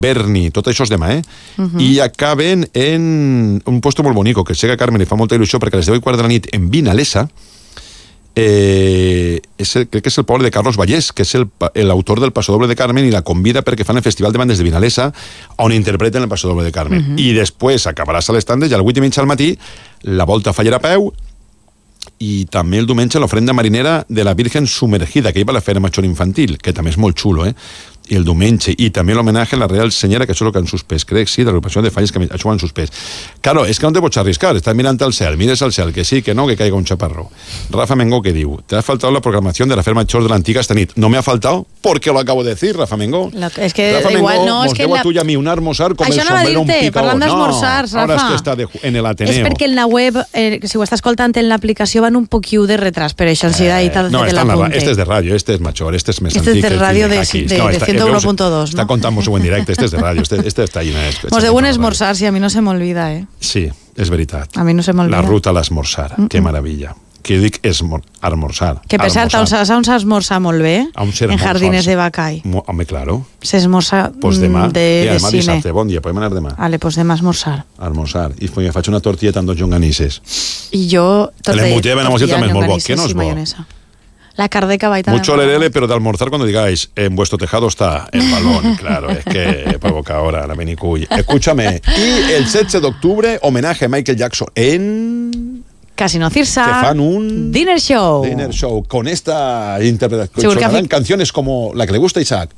Berni, tot això és demà, i acaben en un puesto molt bonic, que sé que a Carmen li fa molta il·lusió, perquè a les 10:15 de la nit en Vinalesa, crec que és el poble de Carlos Vallès, que és l'autor del Passadoble de Carmen, i la convida perquè fan el Festival de Bandes de Vinalesa, on interpreten el Passadoble de Carmen. I després acabaràs a les tandes, i a les 8:30 al matí, la volta fallera a peu, i també el diumenge l'ofrenda marinera de la Virgen Sumergida, que hi va a la Fera Major Infantil, que també és molt xulo, i el diumenge, i també l'homenatge a la Real Senyera, que això és el que han suspès, crec, sí, de l'agrupació de falles, que això ho han suspès. Claro, és que no te pots arriscar, estàs mirant al cel, mires al cel, que sí, que no, que caiga un chaparró. Rafa Mengó, que diu, te ha faltado la programación de la Fera Major de la Antigua esta nit. No me ha faltado, porque lo acabo de decir, Rafa Mengó. Es que Rafa igual Mengó, no, és que a tu i a mi un almorzar com el sombrero un picador. Parlant d'esmorzars, Rafa. Ara és que està en l'Ateneo. És perquè en la web, si ho està escoltant en l'aplicació, van un poquiu de retras, per això els he dit no, este és de ràdio, este és major, este és més antic. Este és de ràdio de 101.2, Está contando su buen directo, este es de radio, este está ahí. Nos deben esmorzar, si a mí no se me olvida, Sí, es veritat. A mí no se me olvida. La ruta a l'esmorzar, que maravilla. Que dic esmorzar. Que per cert, on s'esmorza molt bé? En Jardines de Bacall. Home, claro. S'esmorza de cine. Dissabte, bon dia, podem anar demà. Vale, pues demà esmorzar. Almorzar. I me faig una tortilla amb 2 llonganisses. I jo... L'embutió de Benamosil també és molt bo. Què no és bo? La carne de caball también. Mucho lerele, pero de almorzar cuando digáis, en vuestro tejado está el balón. Claro, es que provoca ahora la Benicull. Escúchame. Y el 7 de octubre, homenaje a Michael Jackson en... Casino Cirsa. Que fan un... Dinner Show. Dinner Show. Con esta interpretación. Sonarán canciones como la que le gusta a Isaac.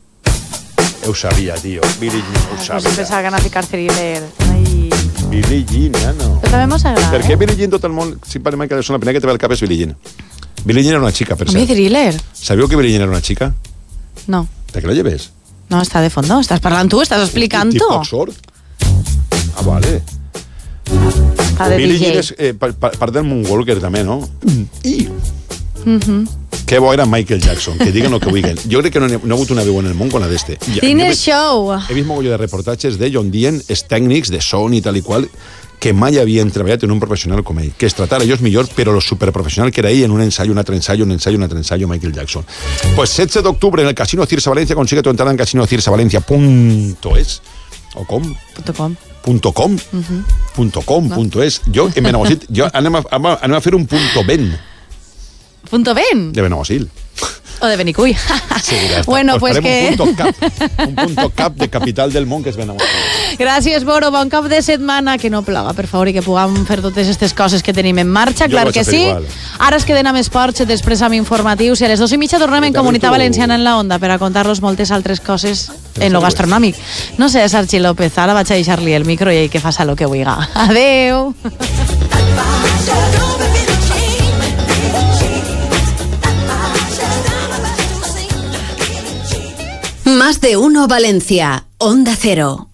Yo sabía, tío. Billie Jean, yo sabía. Pensaba que anava a ficar Thriller. Billie Jean, ja no. Però també mos agrada. Per què Billie Jean tot el món... Si per Michael Jackson, la primera que te ve al cap és Billie Jean. Billie Jean era una chica, per cert. A mi Thriller. ¿Sabíeu que Billie Jean era una chica? No. ¿De qué lo lleves? No, está de fondo. Estás parlant tu, estás explicando. ¿Tipo Oxford? Ah, vale. Està de Billie DJ. Jean és part del Moonwalker, també, no? I... Que bo era Michael Jackson, que diguen el que vulguin. Jo crec que no ha hagut una veu en el món com la d'este. Dinner Show. He vist mogolló de reportatges d'ell on dient els tècnics de son i tal i qual que mai havien treballat en un professional com ell, que es tratara ells millor, però lo superprofessional que era ell en un ensayo, un altre ensayo, Michael Jackson. Pues 16 d'octubre en el Casino Cirsa Valencia, consigue tu entrada en casinocirsavalencia.es o com? .com.es. Jo en Benamosil, anem a fer un .ben. ¿Punto Ben? De Benamosil. O de Benicull. Sí, bueno, pues que... Un punto cap de capital del món que és Benamosil. Gràcies, Boro. Bon cap de setmana. Que no ploga, per favor, i que puguem fer totes aquestes coses que tenim en marxa. Clar que sí. Igual. Ara es queden amb esports, després amb informatius, i a les 2:30 tornem en Comunitat Valenciana en la Onda per a contar-los moltes altres coses en lo gastronòmic. No sé, Sarchi López, ara vaig a deixar-li el micro i ell que faça lo que vulga. Adeu. Más de uno Valencia, Onda Cero.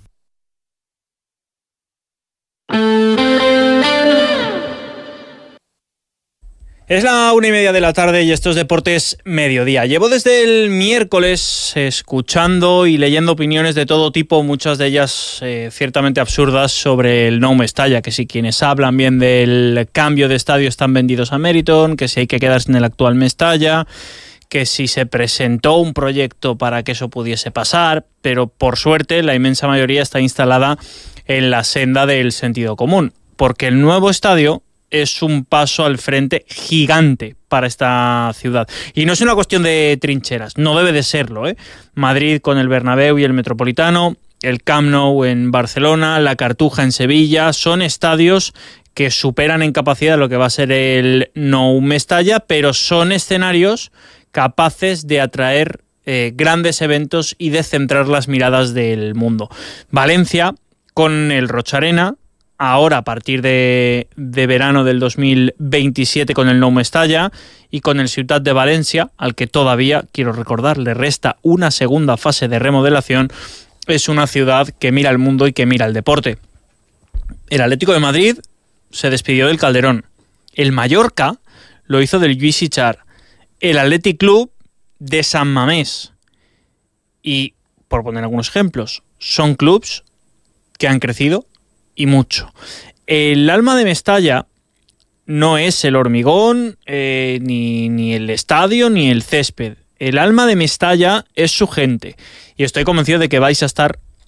Es la 1:30 de la tarde y esto es Deportes Mediodía. Llevo desde el miércoles escuchando y leyendo opiniones de todo tipo, muchas de ellas ciertamente absurdas, sobre el Nou Mestalla, que si quienes hablan bien del cambio de estadio están vendidos a Meriton, que si hay que quedarse en el actual Mestalla, que si se presentó un proyecto para que eso pudiese pasar, pero por suerte la inmensa mayoría está instalada en la senda del sentido común, porque el nuevo estadio es un paso al frente gigante para esta ciudad. Y no es una cuestión de trincheras, no debe de serlo, ¿eh? Madrid con el Bernabéu y el Metropolitano, el Camp Nou en Barcelona, la Cartuja en Sevilla, son estadios que superan en capacidad lo que va a ser el Nou Mestalla, pero son escenarios capaces de atraer grandes eventos y de centrar las miradas del mundo. Valencia, con el Roig Arena, ahora a partir de verano del 2027 con el Nou Mestalla, y con el Ciutat de Valencia, al que todavía, quiero recordar, le resta una segunda fase de remodelación, es una ciudad que mira al mundo y que mira al deporte. El Atlético de Madrid se despidió del Calderón. El Mallorca lo hizo del Lluís Sitjar. El Athletic Club de San Mamés. Y, por poner algunos ejemplos, son clubs que han crecido y mucho. El alma de Mestalla no es el hormigón, ni el estadio, ni el césped. El alma de Mestalla es su gente. Y estoy convencido de que vais a estar